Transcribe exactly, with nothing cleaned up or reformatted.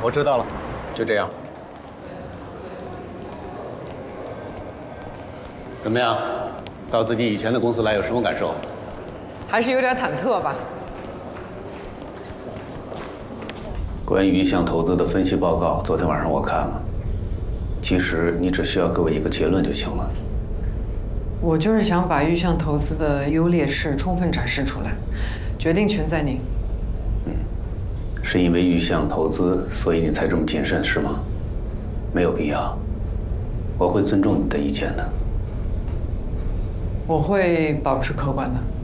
我知道了，就这样。怎么样？到自己以前的公司来有什么感受？ 还是有点忐忑吧。 关于玉象投资的分析报告，昨天晚上我看了。其实你只需要给我一个结论就行了。 我就是想把玉象投资的优劣势充分展示出来，决定权在您。 嗯，是因为玉象投资，所以你才这么谨慎是吗？没有必要，我会尊重你的意见的。 我会保持客观的。